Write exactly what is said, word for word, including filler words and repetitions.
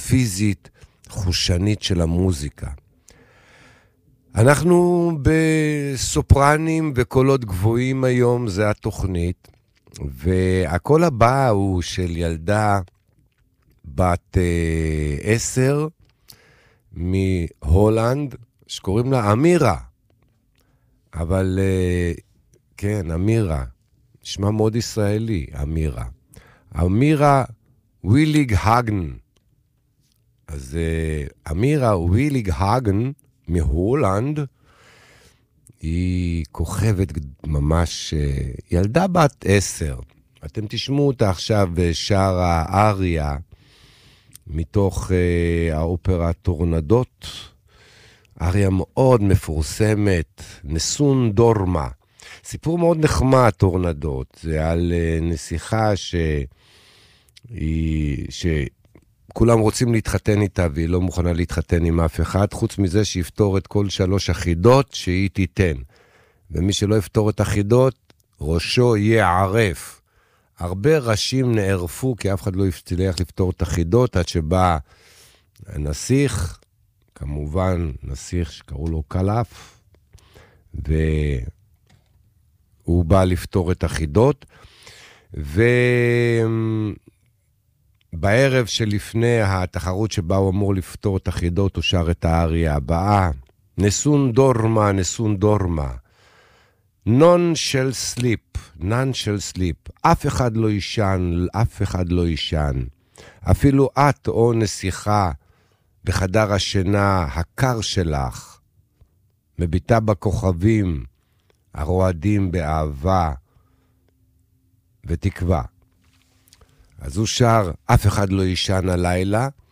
פיזית, חושנית של המוזיקה. אנחנו בסופרנים וקולות גבוהים היום, זה התוכנית, והקול הבא הוא של ילדה בת אה, עשר מהולנד, שקוראים לה אמירה. אבל אה, כן, אמירה, שמה מאוד ישראלי, אמירה. אמירה וויליג הגן. אז אה, אמירה וויליג הגן מהולנד, היא כוכבת ממש, ילדה בת עשר. אתם תשמעו אותה עכשיו שר האריה, מתוך אה, האופרה טורנדות, אריה מאוד מפורסמת, נסון דורמה. סיפור מאוד נחמד, טורנדות, זה על אה, נסיכה ש... היא... ש... כולם רוצים להתחתן איתה, והיא לא מוכנה להתחתן עם אף אחד, חוץ מזה שיפתור את כל שלוש החידות שהיא תיתן. ומי שלא יפתור את החידות, ראשו יהיה ערף. הרבה ראשים נערפו, כי אף אחד לא יצליח לפתור את החידות, עד שבא הנסיך, כמובן נסיך שקראו לו קלף, והוא בא לפתור את החידות, ו... בערב שלפני התחרות שבה הוא אמור לפתור את החידות, הוא שר את האריה הבאה. נסון דורמה, נסון דורמה. נון של סליפ, נון של סליפ. אף אחד לא ישן, אף אחד לא ישן. אפילו את או נסיכה בחדר השינה הקר שלך, מביטה בכוכבים, הרועדים באהבה ותקווה. אז הוא שר, אף אחד לא ישן הלילה,